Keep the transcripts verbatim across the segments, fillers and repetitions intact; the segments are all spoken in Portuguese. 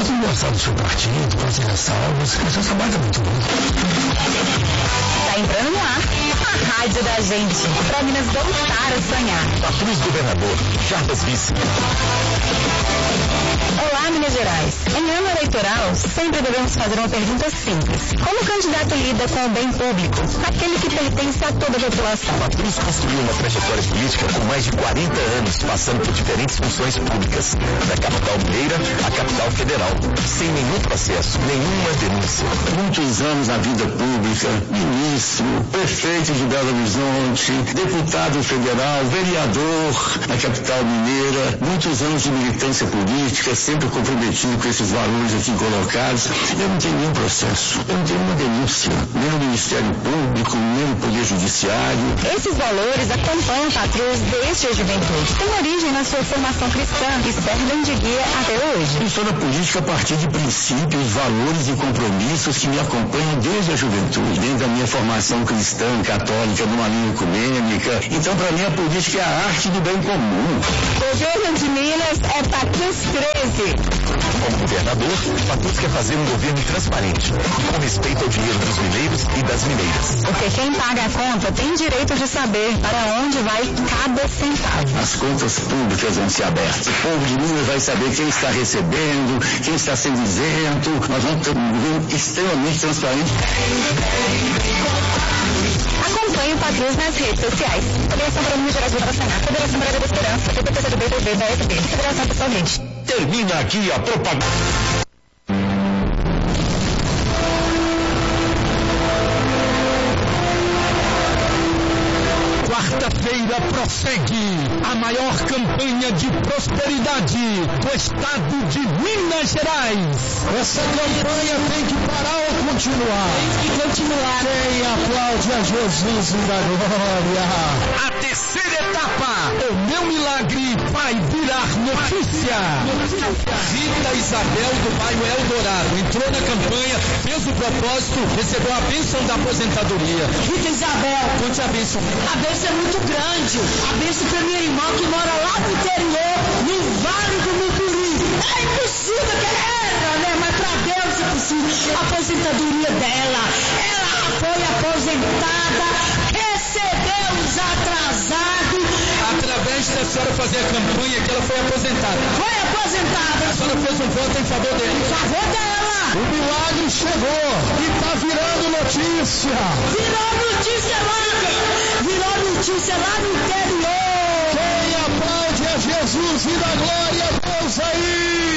tudo gostar do seu partido, fazer ressalvas, o seu trabalho é muito bom. Tá entrando no ar a rádio da gente, pra Minas voltar a sonhar. Patrus Governador, Jarbas Vice. Olá, Minas Gerais. Em ano eleitoral, sempre devemos fazer uma pergunta simples. Como o candidato lida com o bem público, aquele que pertence a toda a população? Patrus construiu uma trajetória política com mais de quarenta anos, passando por diferentes funções públicas, da capital mineira à capital federal, sem nenhum processo, nenhuma denúncia. Muitos anos na vida pública, ministro, prefeito de Belo Horizonte, deputado federal, vereador na capital mineira, muitos anos de militância política, sempre comprometido com esses valores aqui colocados. Eu não tenho nenhum processo, eu não tenho nenhuma denúncia, nem no Ministério Público, nem no Poder Judiciário. Esses valores acompanham Patrus desde a juventude. Tem origem na sua formação cristã e servem de guia até hoje. Eu sou na política a partir de princípios, valores e compromissos que me acompanham desde a juventude, dentro da minha formação cristã, católica, numa linha ecumênica. Então, para mim, a política é a arte do bem comum. Governo de Minas é Patrus treze. Como governador, Patrus quer fazer um governo transparente, com respeito ao dinheiro dos mineiros e das mineiras. Porque quem paga a conta tem direito de saber para onde vai cada centavo. As contas públicas vão ser abertas. O povo de Minas vai saber quem está recebendo, quem está sendo isento. Nós vamos ter um governo extremamente transparente. Acompanhe o Patrus nas redes sociais. Federação para Minas Gerais do Senado, Federação Brasileira da Esperança, P P P C do B T V, da F B, Federação Pessoalmente. Termina aqui a propaganda. Quarta-feira prossegue a maior campanha de prosperidade do estado de Minas Gerais. Essa campanha tem que parar ou continuar? Tem que continuar. Quem aplaude a Jesus da glória? A terceira etapa. O meu milagre vai virar notícia. Rita Isabel do bairro Eldorado entrou na campanha, fez o propósito, recebeu a bênção da aposentadoria. Rita Isabel, conte a bênção. A bênção é muito grande. A bênção para minha irmã que mora lá no interior, no Vale do Mucuri. É impossível que era, né? Mas para Deus é possível. A aposentadoria dela, ela foi aposentada, recebeu os atrasados. Através da senhora fazer a campanha que ela foi aposentada. Foi aposentada. A senhora fez um voto em favor dele. Em favor dela. O milagre chegou e está virando notícia. Virou notícia lá. Virou notícia lá no interior. Quem aplaude a Jesus e dá glória a Deus aí.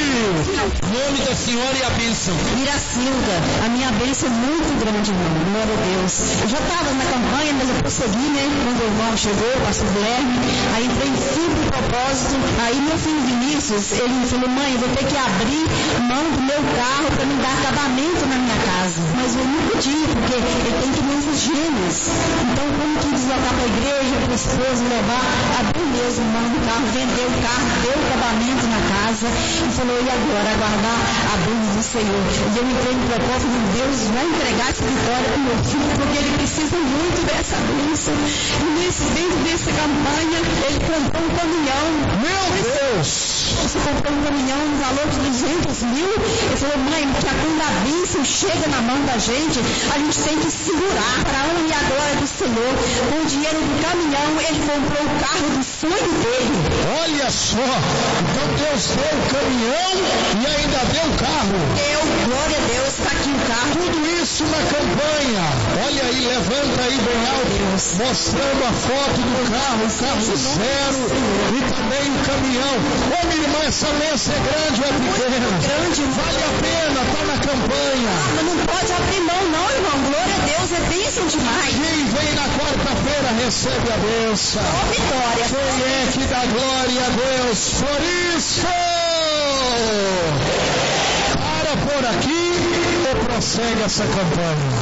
Nome da senhora e a bênção. Miracilda, a minha bênção é muito grande, irmão. Glória a Deus. Eu já estava na campanha, mas eu prossegui, né? Quando o irmão chegou, o pastor Guilherme, aí entrei em firme propósito. Aí meu filho Vinícius, ele me falou, mãe, eu vou ter que abrir mão do meu carro para me dar acabamento na minha casa. Mas eu não podia, porque ele tem crianças gêmeas. Então, como que deslocar para a igreja, para o esposo, levar, abrir mesmo mão do carro, vender o carro, deu o acabamento na casa e falou, e agora? Aguardar a bênção do Senhor. E eu entrei no propósito de Deus vai entregar essa vitória para o meu filho, porque ele precisa muito dessa bênção. E nesse, dentro dessa campanha, ele comprou um caminhão. Meu Deus! Você comprou um caminhão no valor de duzentos mil. Ele falou, mãe, que quando a bênção chega na mão da gente, a gente tem que segurar para a honra e a glória do Senhor. Com o dinheiro do caminhão, ele comprou o carro do sonho dele. Olha só, então Deus deu o caminhão e ainda deu o carro. Deu, glória a Deus, está aqui o carro. Tudo isso na campanha. Olha aí, levanta aí bem alto, mostrando a foto do carro, o carro zero e também o caminhão. Ô minha irmã, essa mesa é grande ou é pequena? Grande, vale a pena, tá na campanha. Ah, mas não pode abrir mão não, irmão. Glória a Deus, é bênção demais. Quem vem na quarta-feira recebe a bênção. Ó vitória. Quem é que dá glória a Deus por isso? Para por aqui ou prossegue essa campanha?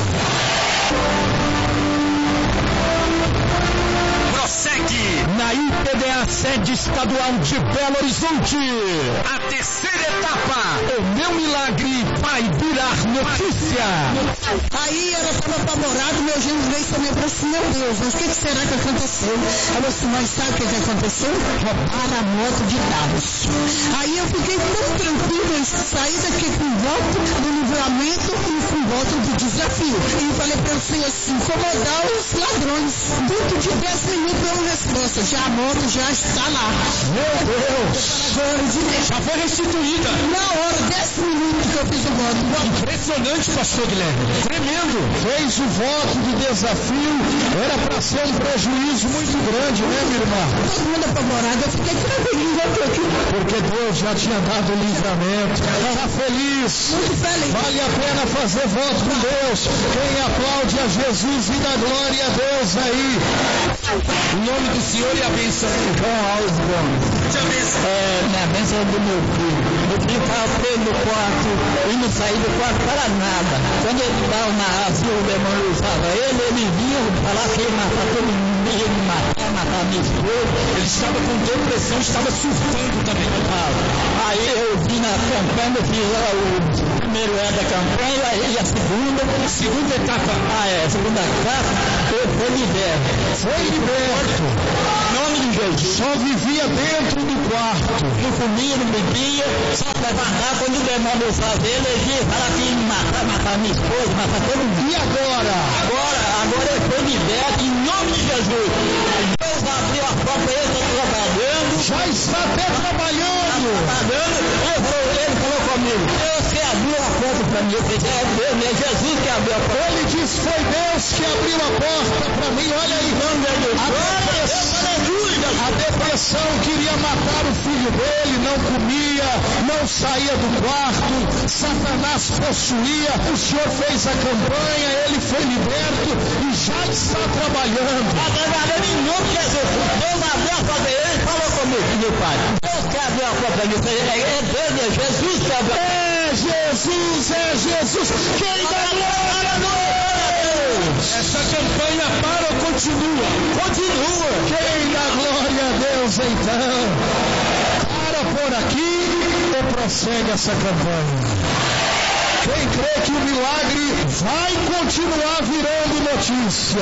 Prossegue na I P D A sede estadual de Belo Horizonte. A terceira etapa. O meu milagre vai virar notícia. Aí ela estava apavorada, meu genro veio e falou assim, meu Deus, mas o que, que será que aconteceu? Ela falou assim, mas sabe o que, que aconteceu? Roubaram a moto de dados. Aí eu fiquei tão tranquila, saí daqui com livramento e com voto de desafio. E eu falei para o Senhor assim, incomodar os ladrões. Dentro de dez minutos deu uma resposta. Já a moto já está lá. Meu Deus! Já foi restituída. Na hora, dez minutos que eu fiz o voto. Impressionante, pastor Guilherme. Tremendo. Fez o voto de desafio. Era para ser um prejuízo muito grande, né, minha irmã? Todo mundo apavorado. Eu fiquei tranquilo. Porque Deus já tinha dado o livramento. Está feliz? Muito feliz. Vale a pena fazer voto com Deus. Quem aplaude a Jesus e dá glória a Deus aí. Em nome do Senhor e a bênção. João Alves Gomes. É, minha bênção é do meu filho. Meu filho estava preso no quarto e não saía do quarto para nada. Quando ele estava na assim, o demônio usava ele, ele vinha falar que ia matar todo mundo, ia me matar, matar minha esposa. Ele estava com depressão, estava surtando também. Ah, aí eu vi na campanha, fiz lá o primeiro é da campanha e a segunda. A segunda etapa. Ah, é, a segunda etapa, eu fui liberto. Foi liberto. Em nome de Jesus. Só vivia dentro do quarto. Não comia, não bebia, só levantar quando o demônio usava ele, ele ia falar que ia me matar, matar minha esposa, matar todo mundo. E agora? Agora, agora ele foi liberto em nome de Jesus. Deus abriu a porta, ele está trabalhando. Já está até trabalhando. Está trabalhando. Ele falou, ele falou comigo, Deus que abriu a porta para mim. Eu falei, é Deus, é Jesus que abriu a porta. Ele disse, foi Deus que abriu a porta para mim. Olha aí, a depressão queria matar o filho dele, não comia, não saía do quarto, Satanás possuía, o Senhor fez a campanha, ele foi liberto e já está trabalhando. Está trabalhando em nome de Jesus. Deus abriu a porta, ele falou comigo, meu pai. Deus que abriu a porta para mim. É Deus, é Jesus que abriu a porta. É Jesus, é Jesus. Quem dá glória a Deus? Essa campanha para ou continua? Continua. Quem dá glória a Deus então? Para por aqui ou prossegue essa campanha? Quem crê que o milagre vai continuar virando notícia?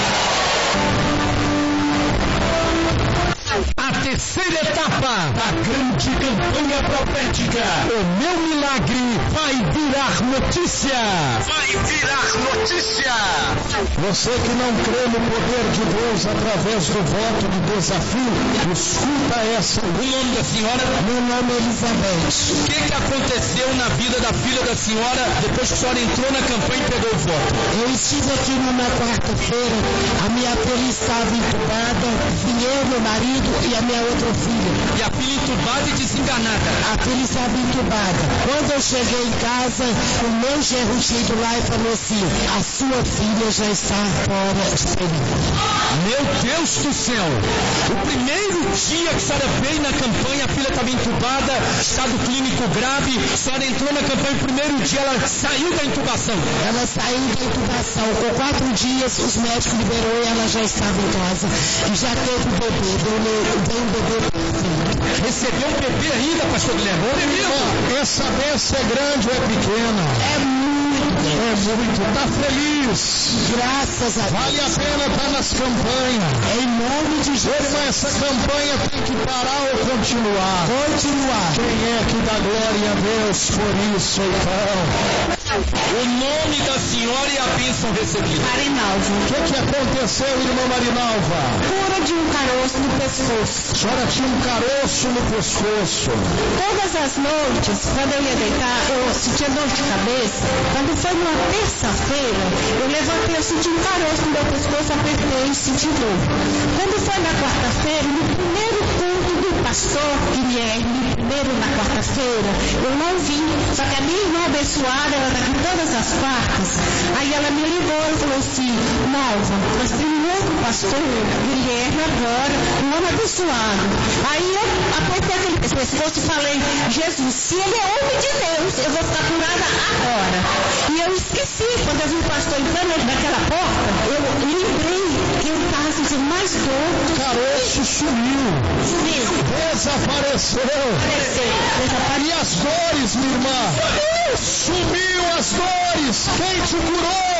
A terceira etapa da grande campanha profética. O meu milagre vai virar notícia. Vai virar notícia. Você que não crê no poder de Deus através do voto de desafio, escuta essa. O nome da senhora? Meu nome é Elizabeth. O que, que aconteceu na vida da filha da senhora depois que a senhora entrou na campanha e pegou o voto? Eu estive aqui numa quarta-feira, a minha filha estava entubada, vim eu, meu marido e a minha outra filha. E a filha entubada e desenganada? A filha estava entubada. Quando eu cheguei em casa, o meu genro chegou lá e falou assim, a sua filha já está fora de perigo. Meu Deus do céu! O primeiro dia que a senhora veio na campanha, a filha estava entubada, estado clínico grave, a senhora entrou na campanha, o primeiro dia ela saiu da intubação. Ela saiu da intubação. Com quatro dias, os médicos liberou e ela já estava em casa. E já teve o bebê, deu, deu um bebê para a filha. Recebeu um bebê ainda, pastor Guilherme? É mesmo? Essa bênção é grande ou é pequena? É muito. É muito. Está feliz? Graças a Deus. Vale a pena estar nas campanhas. Em nome de Jesus. Irmã, essa campanha tem que parar ou continuar? Continuar. Quem é que dá glória a Deus por isso, então? O nome da senhora e a bênção recebida. Marinalva. O que, que aconteceu, irmã Marinalva? Cura de um caroço no pescoço. A senhora tinha um caroço no pescoço. Todas as noites, quando eu ia deitar, eu sentia dor de cabeça. Quando foi numa terça-feira, eu levantei, eu senti um caroço no meu pescoço, apertei e senti dor. Quando foi na quarta-feira, no primeiro culto do pastor Guilherme, primeiro na quarta-feira, eu não vim. Só que a minha irmã abençoada, ela está aqui todas as quartas. Aí ela me ligou e falou assim, Nalva, nós temos um outro pastor, Guilherme, agora, um homem abençoado. Aí eu apertei aquele pescoço e falei, Jesus, se ele é homem de Deus, eu vou ficar curada agora. E eu esqueci, quando eu vi o pastor entrando naquela porta, eu lembrei que eu estava sentindo mais dor. O caroço sumiu. Sumiu. Desapareceu. Desapareceu. Desapareceu. E as dores, minha irmã? Sumiu. Sumiu as dores. Quem te curou?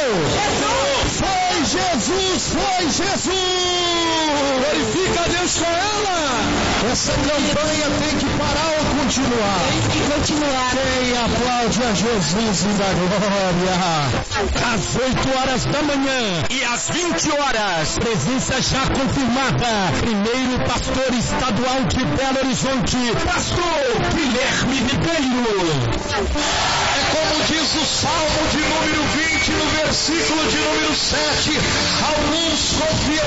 Foi Jesus, foi Jesus. Glorifica a Deus com ela. Essa campanha tem que parar ou continuar? Tem que continuar. Quem aplaude a Jesus e dá glória? Às oito horas da manhã e às vinte horas, presença já confirmada. Primeiro pastor estadual de Belo Horizonte, pastor Guilherme Ribeiro. É como diz o Salmo de número vinte, no versículo de número sete, alguns confiam